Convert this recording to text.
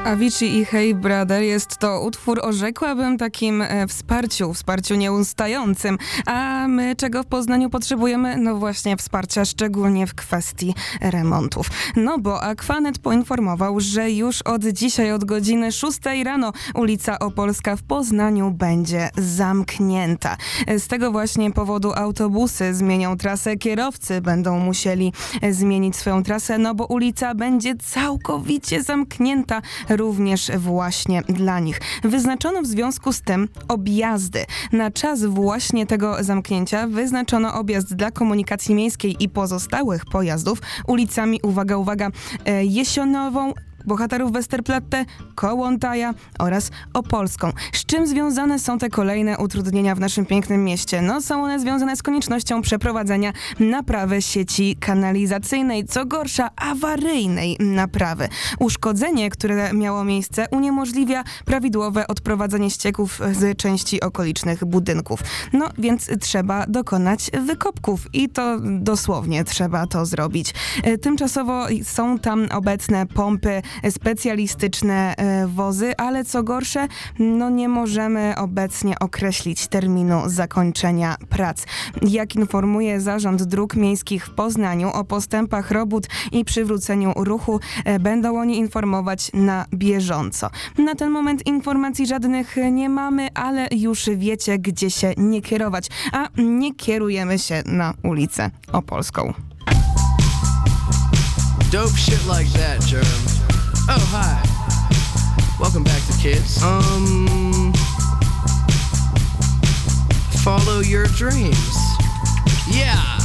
Avicii i Hey Brother jest to utwór o, rzekłabym, takim wsparciu nieustającym. A my czego w Poznaniu potrzebujemy? No właśnie wsparcia, szczególnie w kwestii remontów. No bo Aquanet poinformował, że już od dzisiaj od godziny 6 rano ulica Opolska w Poznaniu będzie zamknięta. Z tego właśnie powodu autobusy zmienią trasę, kierowcy będą musieli zmienić swoją trasę, no bo ulica będzie całkowicie zamknięta również właśnie dla nich. Wyznaczono w związku z tym objazdy. Na czas właśnie tego zamknięcia wyznaczono objazd dla komunikacji miejskiej i pozostałych pojazdów ulicami, uwaga, Jesionową, Bohaterów Westerplatte, Kołłątaja oraz Opolską. Z czym związane są te kolejne utrudnienia w naszym pięknym mieście? No, są one związane z koniecznością przeprowadzenia naprawy sieci kanalizacyjnej, co gorsza awaryjnej naprawy. Uszkodzenie, które miało miejsce, uniemożliwia prawidłowe odprowadzenie ścieków z części okolicznych budynków. No, więc trzeba dokonać wykopków i to dosłownie trzeba to zrobić. Tymczasowo są tam obecne pompy, specjalistyczne wozy, ale co gorsze, no nie możemy obecnie określić terminu zakończenia prac. Jak informuje Zarząd Dróg Miejskich w Poznaniu, o postępach robót i przywróceniu ruchu będą oni informować na bieżąco. Na ten moment informacji żadnych nie mamy, ale już wiecie, gdzie się nie kierować, a nie kierujemy się na ulicę Opolską. Dope shit like that, Jerem. Oh, hi. Welcome back to Kids. Follow your dreams. Yeah.